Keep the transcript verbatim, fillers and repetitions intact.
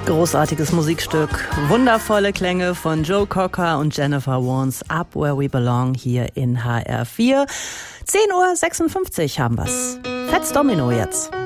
Großartiges Musikstück, wundervolle Klänge von Joe Cocker und Jennifer Warnes, Up Where We Belong, hier in H R vier. zehn Uhr sechsundfünfzig haben wir's. Fats Domino jetzt.